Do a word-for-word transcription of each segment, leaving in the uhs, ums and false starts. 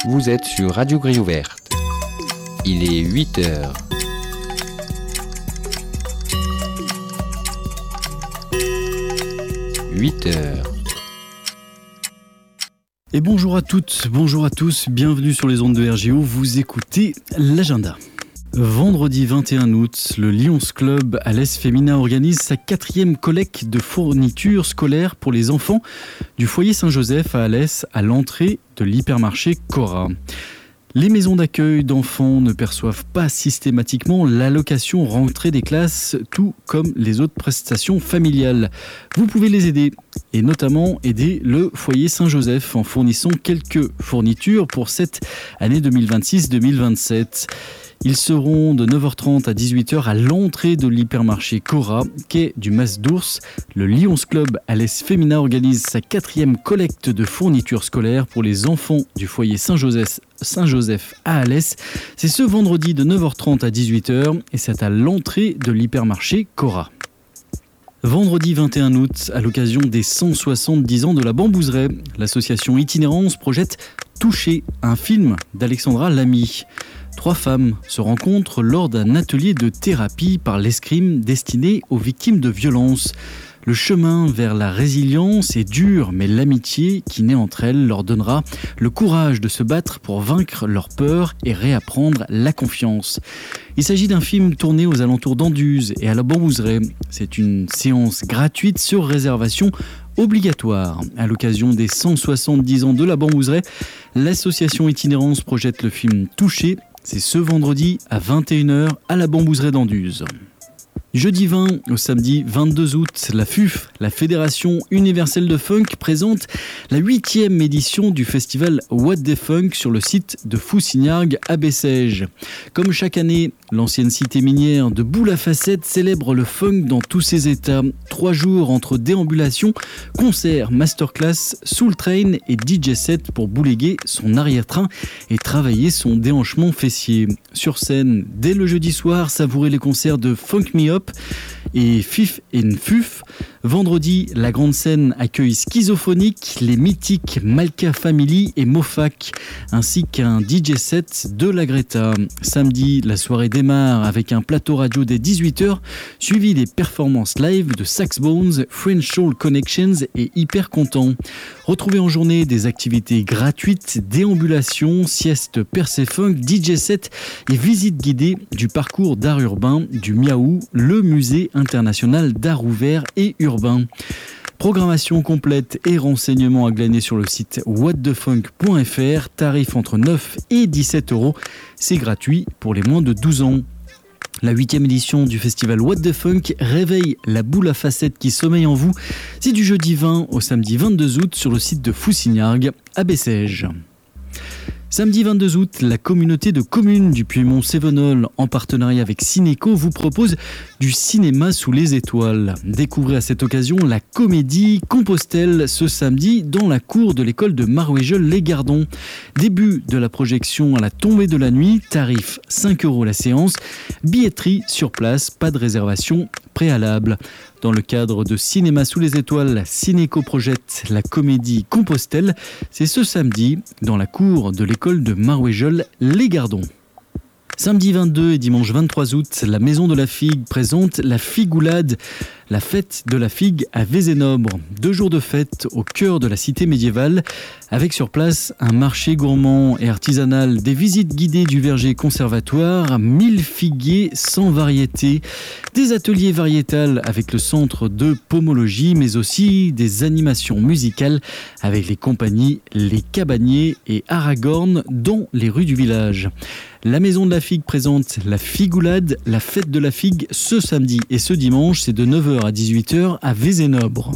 Vous êtes sur Radio Grille Ouverte. Il est huit heures. huit heures. Et bonjour à toutes, bonjour à tous, bienvenue sur les ondes de R G O, vous écoutez l'agenda. Vendredi vingt et un août, le Lions Club Alès Féminin organise sa quatrième collecte de fournitures scolaires pour les enfants du foyer Saint-Joseph à Alès à l'entrée de l'hypermarché Cora. Les maisons d'accueil d'enfants ne perçoivent pas systématiquement l'allocation rentrée des classes, tout comme les autres prestations familiales. Vous pouvez les aider, et notamment aider le foyer Saint-Joseph en fournissant quelques fournitures pour cette année deux mille vingt-six deux mille vingt-sept. Ils seront de neuf heures trente à dix-huit heures à l'entrée de l'hypermarché Cora, quai du Mas d'Ours. Le Lions Club Alès Féminin organise sa quatrième collecte de fournitures scolaires pour les enfants du foyer Saint-Joseph, Saint-Joseph à Alès. C'est ce vendredi de neuf heures trente à dix-huit heures et c'est à l'entrée de l'hypermarché Cora. Vendredi vingt et un août, à l'occasion des cent soixante-dix ans de la Bambouseraie, l'association Itinérance projette Toucher, un film d'Alexandra Lamy. Trois femmes se rencontrent lors d'un atelier de thérapie par l'escrime destiné aux victimes de violences. Le chemin vers la résilience est dur, mais l'amitié qui naît entre elles leur donnera le courage de se battre pour vaincre leur peur et réapprendre la confiance. Il s'agit d'un film tourné aux alentours d'Anduze et à la Bambouseraie. C'est une séance gratuite sur réservation obligatoire. À l'occasion des cent soixante-dix ans de la Bambouseraie, l'association Itinérance projette le film Toucher. C'est ce vendredi à vingt et une heures à la Bambouseraie d'Anduze. Jeudi vingt au samedi vingt-deux août, la F U F, la Fédération Universelle de Funk, présente la huitième édition du festival What the Funk sur le site de Foussignargues à Bessèges. Comme chaque année, l'ancienne cité minière de Boule-à-Facettes célèbre le funk dans tous ses états. Trois jours entre déambulations, concerts, masterclass, soul train et D J set pour bouléguer son arrière-train et travailler son déhanchement fessier. Sur scène, dès le jeudi soir, savourez les concerts de Funk Me Up et Fif and Fuf. Vendredi, la grande scène accueille Schizophonique, les mythiques Malka Family et Mofac, ainsi qu'un D J set de la Greta. Samedi, la soirée démarre avec un plateau radio dès dix-huit heures, suivi des performances live de Saxbones, French Soul Connections et Hyper Content. Retrouvez en journée des activités gratuites, déambulations, siestes percé funk, D J set et visites guidées du parcours d'art urbain du Miaou, le musée international d'art ouvert et urbain. Programmation complète et renseignements à glaner sur le site what the funk point f r. Tarif entre neuf et dix-sept euros. C'est gratuit pour les moins de douze ans. La huitième édition du festival What the Funk réveille la boule à facettes qui sommeille en vous. C'est du jeudi vingt au samedi vingt-deux août sur le site de Foussignargues à Bessèges. Samedi vingt-deux août, la communauté de communes du Piémont-Cévenol, en partenariat avec Cinéco, vous propose du cinéma sous les étoiles. Découvrez à cette occasion la comédie Compostelle ce samedi dans la cour de l'école de Marouéjeul-les-Gardons. Début de la projection à la tombée de la nuit, tarif cinq euros la séance, billetterie sur place, pas de réservation préalable. Dans le cadre de Cinéma sous les étoiles, Cinéco projette la comédie Compostelle. C'est ce samedi dans la cour de l'école de Marouéjeul-les-Gardons. Samedi vingt-deux et dimanche vingt-trois août, la Maison de la Figue présente la Figoulade, la fête de la figue à Vézénobre. Deux jours de fête au cœur de la cité médiévale, avec sur place un marché gourmand et artisanal, des visites guidées du verger conservatoire, mille figuiers sans variété, des ateliers variétals avec le centre de pomologie, mais aussi des animations musicales avec les compagnies Les Cabaniers et Aragorn dans les rues du village. La Maison de la Figue présente la Figoulade, la fête de la figue, ce samedi et ce dimanche, c'est de neuf heures à dix-huit heures à Vézénobre.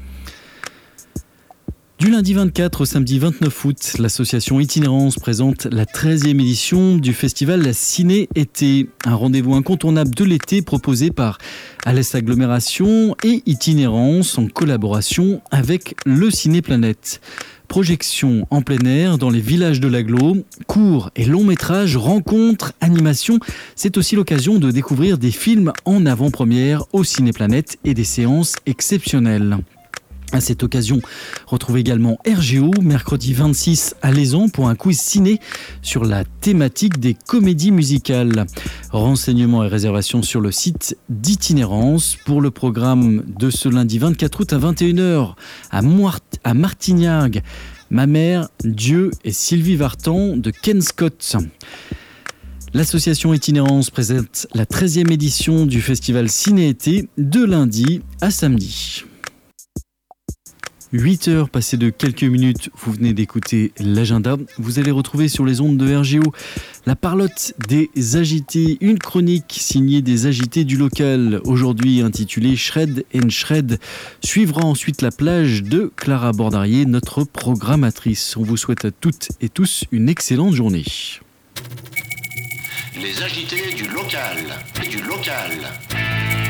Du lundi vingt-quatre au samedi vingt-neuf août, l'association Itinérance présente la treizième édition du festival La Ciné-Été, un rendez-vous incontournable de l'été proposé par Alès Agglomération et Itinérance en collaboration avec le Ciné-Planète. Projections en plein air dans les villages de l'agglo, courts et longs métrages, rencontres, animations. C'est aussi l'occasion de découvrir des films en avant-première au Ciné-Planète et des séances exceptionnelles. À cette occasion, retrouvez également R G O, mercredi vingt-six à Lézan, pour un quiz ciné sur la thématique des comédies musicales. Renseignements et réservations sur le site d'Itinérance. Pour le programme de ce lundi vingt-quatre août à vingt et une heures à, Moart- à Martignac, Ma mère, Dieu et Sylvie Vartan de Ken Scott. L'association Itinérance présente la treizième édition du festival Ciné-été de lundi à samedi. huit heures passées de quelques minutes, vous venez d'écouter l'agenda. Vous allez retrouver sur les ondes de R G O la parlotte des agités, une chronique signée des agités du local, aujourd'hui intitulée Shred and Shred. Suivra ensuite la plage de Clara Bordarier, notre programmatrice. On vous souhaite à toutes et tous une excellente journée. Les agités du local, du local.